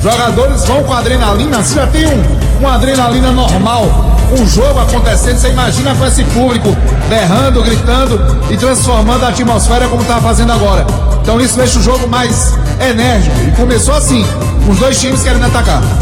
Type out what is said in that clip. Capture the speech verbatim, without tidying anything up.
Jogadores vão com adrenalina. Se já tem um, uma adrenalina normal, um jogo acontecendo, você imagina com esse público berrando, gritando e transformando a atmosfera como tá fazendo agora. Então isso deixa o jogo mais enérgico. E começou assim, os dois times querendo atacar.